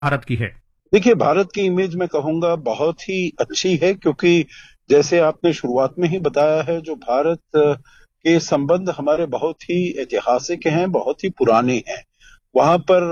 भारत की है? देखिए, भारत की इमेज मैं कहूंगा बहुत ही अच्छी है, क्योंकि जैसे आपने शुरुआत में ही बताया है, जो भारत के संबंध हमारे बहुत ही ऐतिहासिक हैं, बहुत ही पुराने हैं। वहां पर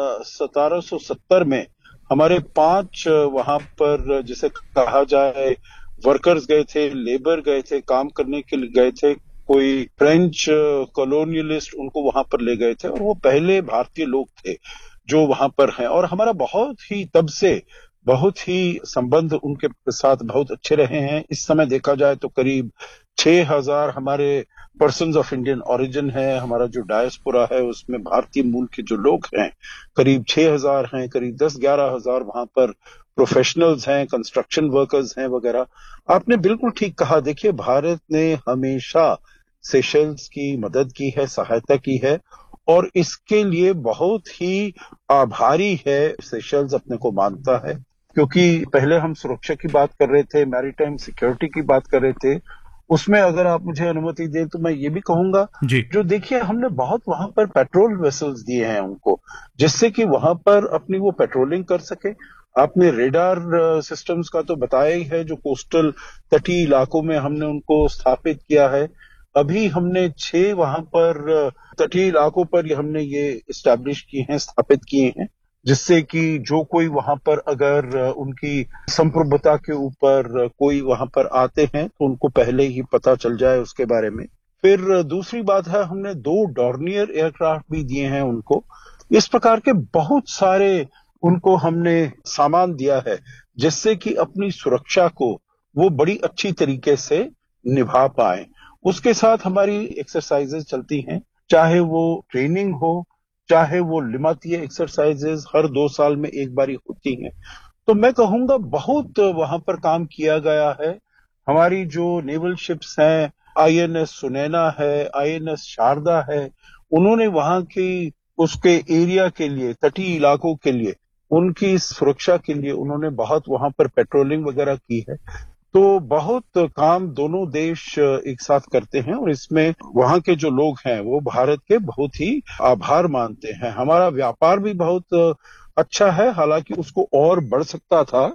1770 में हमारे 5 वहां पर जिसे कहा जाए वर्कर्स गए थे, लेबर गए थे, काम करने के लिए गए थे। कोई फ्रेंच कॉलोनियलिस्ट उनको वहां पर ले गए थे, और वो पहले भारतीय लोग थे जो वहां पर हैं। और हमारा बहुत ही तब से बहुत ही संबंध उनके साथ बहुत अच्छे रहे हैं। इस समय देखा जाए तो करीब 6,000 हमारे पर्सन्स ऑफ इंडियन ओरिजिन है। हमारा जो डायस्पोरा है उसमें भारतीय मूल के जो लोग हैं करीब 6,000 हैं। करीब 10-11 हजार वहां पर प्रोफेशनल्स हैं, कंस्ट्रक्शन वर्कर्स हैं वगैरह। आपने बिल्कुल ठीक कहा। देखिए, भारत ने हमेशा सेशल्स की मदद की है, सहायता की है, और इसके लिए बहुत ही आभारी है। सेशल्स अपने को मानता है, क्योंकि पहले हम सुरक्षा की बात कर रहे थे, मैरीटाइम सिक्योरिटी की बात कर रहे थे। उसमें अगर आप मुझे अनुमति दें तो मैं ये भी कहूंगा, जी। जो देखिए हमने बहुत वहां पर पेट्रोल वेसल्स दिए हैं उनको, जिससे कि वहां पर अपनी वो पेट्रोलिंग कर सके। आपने रेडार सिस्टम्स का तो बताया ही है, जो कोस्टल तटीय इलाकों में हमने उनको स्थापित किया है। अभी हमने 6 वहां पर तटीय इलाकों पर हमने ये इस्टेब्लिश किए हैं, स्थापित किए हैं, जिससे कि जो कोई वहां पर अगर उनकी संप्रभुता के ऊपर कोई वहां पर आते हैं तो उनको पहले ही पता चल जाए उसके बारे में। फिर दूसरी बात है, हमने 2 डॉर्नियर एयरक्राफ्ट भी दिए हैं उनको। इस प्रकार के बहुत सारे उनको हमने सामान दिया है, जिससे कि अपनी सुरक्षा को वो बड़ी अच्छी तरीके से निभा पाए। उसके साथ हमारी एक्सरसाइजेज चलती हैं, चाहे वो ट्रेनिंग हो, चाहे वो लिमातीय एक्सरसाइजेज हर 2 साल में एक बारी होती हैं। तो मैं कहूंगा बहुत वहां पर काम किया गया है। हमारी जो नेवल शिप्स हैं, आईएनएस सुनैना है, आईएनएस शारदा है, उन्होंने वहां की उसके एरिया के लिए, तटीय इलाकों के लिए, उनकी सुरक्षा के लिए उन्होंने बहुत वहां पर पेट्रोलिंग वगैरह की है। तो बहुत काम दोनों देश एक साथ करते हैं, और इसमें वहां के जो लोग हैं वो भारत के बहुत ही आभार मानते हैं। हमारा व्यापार भी बहुत अच्छा है, हालांकि उसको और बढ़ सकता था।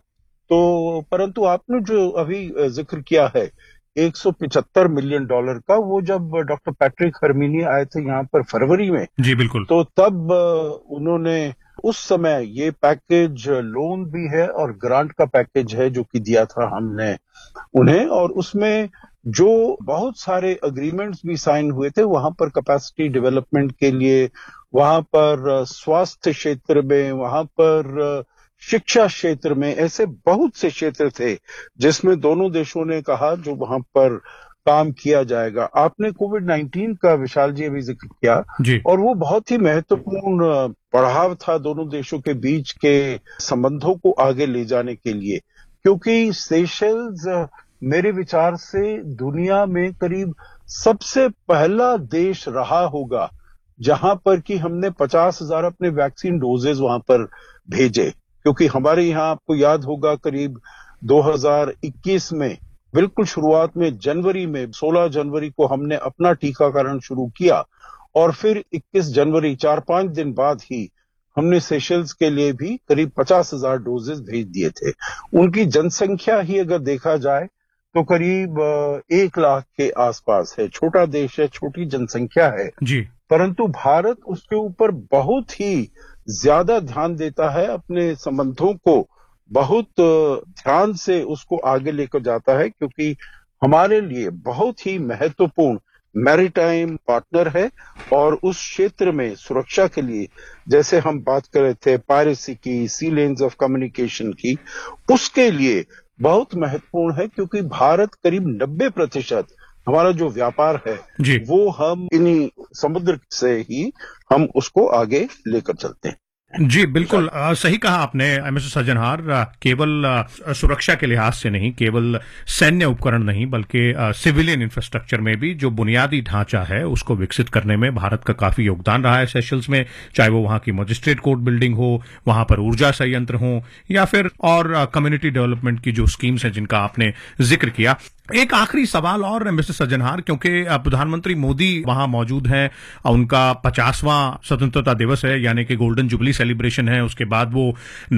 तो परंतु आपने जो अभी जिक्र किया है $175 मिलियन का, वो जब डॉक्टर पैट्रिक हरमिनी आए थे यहाँ पर फरवरी में, जी बिल्कुल। तो तब उन्होंने उस समय ये पैकेज लोन भी है और ग्रांट का पैकेज है जो कि दिया था हमने उन्हें। और उसमें जो बहुत सारे अग्रीमेंट्स भी साइन हुए थे वहां पर कैपेसिटी डेवलपमेंट के लिए, वहां पर स्वास्थ्य क्षेत्र में, वहां पर शिक्षा क्षेत्र में, ऐसे बहुत से क्षेत्र थे जिसमें दोनों देशों ने कहा जो वहां पर काम किया जाएगा। आपने कोविड-19 का विशाल जी अभी जिक्र किया, जी। और वो बहुत ही महत्वपूर्ण पड़ाव था दोनों देशों के बीच के संबंधों को आगे ले जाने के लिए, क्योंकि सेशल्स मेरे विचार से दुनिया में करीब सबसे पहला देश रहा होगा जहां पर कि हमने 50,000 अपने वैक्सीन डोजेज वहां पर भेजे। क्योंकि हमारे यहाँ आपको याद होगा करीब 2021 में बिल्कुल शुरुआत में जनवरी में 16 जनवरी को हमने अपना टीकाकरण शुरू किया, और फिर 21 जनवरी 4-5 दिन बाद ही हमने सेशल्स के लिए भी करीब 50,000 डोजेस भेज दिए थे। उनकी जनसंख्या ही अगर देखा जाए तो करीब 1 लाख के आसपास है। छोटा देश है, छोटी जनसंख्या है, जी। परंतु भारत उसके ऊपर बहुत ही ज्यादा ध्यान देता है, अपने संबंधों को बहुत ध्यान से उसको आगे लेकर जाता है, क्योंकि हमारे लिए बहुत ही महत्वपूर्ण मैरीटाइम पार्टनर है। और उस क्षेत्र में सुरक्षा के लिए, जैसे हम बात कर रहे थे पायरेसी की, सी लेन्स ऑफ कम्युनिकेशन की, उसके लिए बहुत महत्वपूर्ण है, क्योंकि भारत करीब 90% हमारा जो व्यापार है जी। वो हम इन्हीं समुद्र से ही हम उसको आगे लेकर चलते हैं। जी बिल्कुल, सही कहा आपने मिस्टर सज्जनहार। केवल सुरक्षा के लिहाज से नहीं, केवल सैन्य उपकरण नहीं, बल्कि सिविलियन इंफ्रास्ट्रक्चर में भी जो बुनियादी ढांचा है उसको विकसित करने में भारत का काफी योगदान रहा है सेशल्स में। चाहे वो वहां की मजिस्ट्रेट कोर्ट बिल्डिंग हो, वहां पर ऊर्जा संयंत्र हो, या फिर और कम्युनिटी डेवलपमेंट की जो स्कीम्स हैं जिनका आपने जिक्र किया। एक आखिरी सवाल और मिस्टर सज्जनहार, क्योंकि प्रधानमंत्री मोदी वहां मौजूद हैं, उनका 50वां स्वतंत्रता दिवस है, यानी कि गोल्डन जुबली सेलिब्रेशन है, उसके बाद वो